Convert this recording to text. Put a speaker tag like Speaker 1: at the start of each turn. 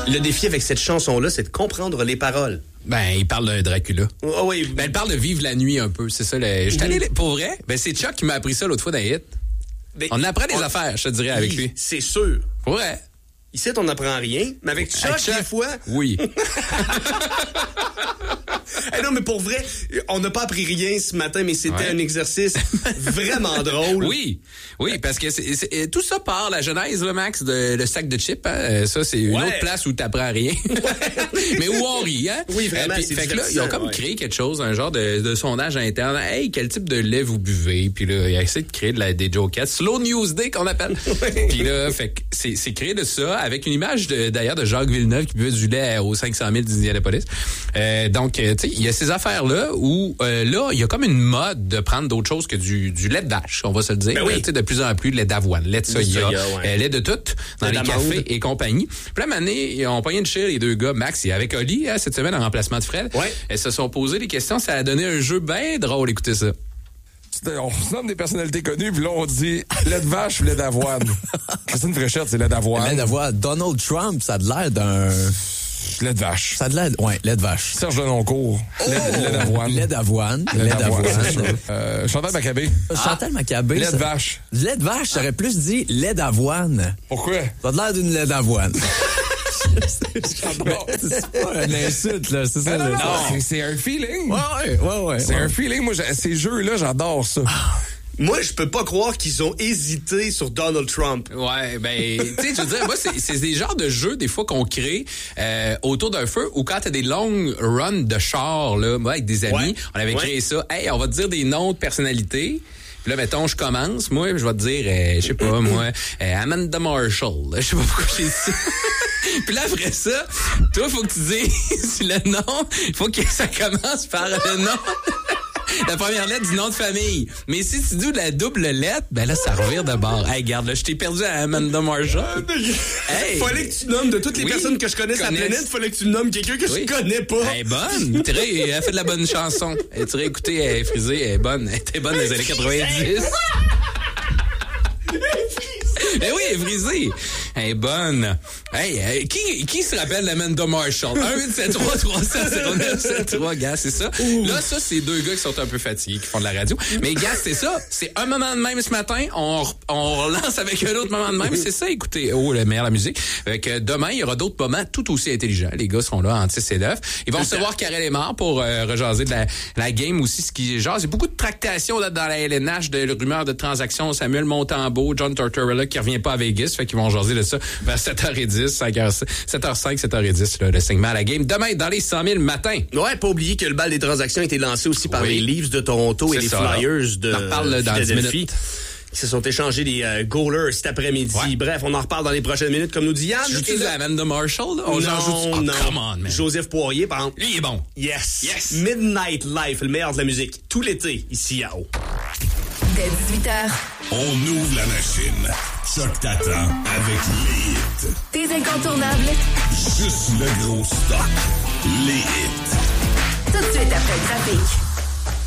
Speaker 1: Le défi avec cette chanson-là, c'est de comprendre les paroles.
Speaker 2: Ben, il parle de Dracula.
Speaker 1: Oh, oui.
Speaker 2: Ben, il parle de vivre la nuit un peu, c'est ça. J'étais allé, pour vrai, ben, c'est Chuck qui m'a appris ça l'autre fois dans Hit. Ben, on apprend des affaires, je te dirais, avec lui.
Speaker 1: C'est sûr.
Speaker 2: Pour vrai.
Speaker 1: Ici, on n'apprend rien, mais avec Chuck, des fois...
Speaker 2: Oui.
Speaker 1: Hey, non, mais pour vrai, on n'a pas appris rien ce matin, mais c'était un exercice vraiment drôle.
Speaker 2: Oui, parce que tout ça part, la genèse, là, Max, de le sac de chips. Hein? Ça, c'est une autre place où t'apprends rien. Mais où on rit, hein?
Speaker 1: Oui, vraiment, c'est
Speaker 2: fait que là, ils ont comme créé quelque chose, un genre de sondage interne. Hey, quel type de lait vous buvez? Puis là, ils ont essayé de créer des jokettes. Slow News Day, qu'on appelle. Puis là, fait que c'est créé de ça, avec une image, d'ailleurs, de Jacques Villeneuve qui buvait du lait aux 500 000 d'Indianapolis. Donc, tu sais, il y a ces affaires-là où, là, il y a comme une mode de prendre d'autres choses que du lait de vache, on va se le dire.
Speaker 1: Ben oui.
Speaker 2: Tu sais, de plus en plus, lait d'avoine, lait de soya, lait de tout, dans les cafés et compagnie. Puis là, à un moment donné, ils ont pogné de chier, les deux gars, Max et avec Oli, hein, cette semaine, en remplacement de Fred.
Speaker 1: Ouais.
Speaker 2: Elles se sont posées des questions. Ça a donné un jeu bien drôle, écoutez ça.
Speaker 3: On se nomme des personnalités connues, puis là, on dit lait de vache ou lait d'avoine. Christine Fréchette, c'est lait d'avoine.
Speaker 4: Lait d'avoine. Donald Trump, ça a l'air d'un...
Speaker 3: Lait de vache.
Speaker 4: Ça a l'air... Ouais, lait de vache.
Speaker 3: Serge Lenoncourt. Lait d'avoine.
Speaker 4: Lait d'avoine. Lait d'avoine.
Speaker 3: Chantal Maccabé.
Speaker 4: Chantal Maccabé.
Speaker 3: Lait de vache.
Speaker 4: Lait de vache, j'aurais plus dit lait d'avoine.
Speaker 3: Pourquoi?
Speaker 4: Ça a l'air d'une lait d'avoine.
Speaker 3: J'adore.
Speaker 4: C'est pas une insulte, là. C'est ça.
Speaker 3: Non, c'est un feeling.
Speaker 4: Ouais.
Speaker 3: C'est un feeling. Moi, ces jeux-là, j'adore ça.
Speaker 1: Moi, je peux pas croire qu'ils ont hésité sur Donald Trump.
Speaker 2: Ouais, ben, tu sais, je veux dire, moi, c'est des genres de jeux, des fois, qu'on crée autour d'un feu, ou quand t'as des longues runs de chars, là, moi, avec des amis, on avait créé ça. Hey, on va te dire des noms de personnalités. Puis là, mettons, je commence. Moi, je vais te dire, je sais pas, moi, Amanda Marshall. Je sais pas pourquoi j'ai dit ça. Puis là, après ça, toi, faut que tu dises le nom. Faut que ça commence par le nom. La première lettre du nom de famille. Mais si tu dis la double lettre, ben là, ça revient de bord. Hey, regarde, là, je t'ai perdu à Amanda Marshall.
Speaker 1: Hey. Fallait que tu nommes de toutes les personnes que je connais sur la planète, fallait que tu nommes quelqu'un que je connais pas.
Speaker 2: Elle est bonne. Elle a fait de la bonne chanson. Tu aurais écouté, elle est frisée, elle est bonne. Elle était bonne dans les années 90. Ben oui, elle est frisée. Elle est bonne. Hey, qui se rappelle d'Amanda Marshall? 1-873-300-0973, gars, c'est ça. Là, ça, c'est deux gars qui sont un peu fatigués, qui font de la radio. Mais gars, c'est ça. C'est un moment de même ce matin. On relance avec un autre moment de même. C'est ça, écoutez. Oh, le meilleur, la musique. Demain, il y aura d'autres moments tout aussi intelligents. Les gars seront là, entre 6 et 9. Ils vont recevoir Karel Aymar pour rejaser de la game aussi, ce qui jase. Il y a beaucoup de tractations là, dans la LNH, de rumeurs de transactions. Samuel Montembeault, John Tortorella qui revient pas à Vegas. Fait qu'ils vont jaser de ça vers 7h10, 7h05, 7h10, là, le segment à la game. Demain, dans les 100 000 matins.
Speaker 1: Ouais, pas oublier que le bal des transactions a été lancé aussi par les Leafs de Toronto et les Flyers de Philadelphie. Ils se sont échangés des goalers cet après-midi. Ouais. Bref, on en reparle dans les prochaines minutes, comme nous dit Yann.
Speaker 2: Tu joues Amanda Marshall? Là?
Speaker 1: Non.
Speaker 2: Come on, man.
Speaker 1: Joseph Poirier, par exemple.
Speaker 2: Lui, il est bon.
Speaker 1: Yes. Midnight Life, le meilleur de la musique. Tout l'été, ici à Haut.
Speaker 5: Dès 18h.
Speaker 6: On ouvre la machine. Choc t'attend avec les hits.
Speaker 5: Tes incontournables.
Speaker 6: Juste le gros stock. Les hits.
Speaker 5: Tout de suite après le trafic.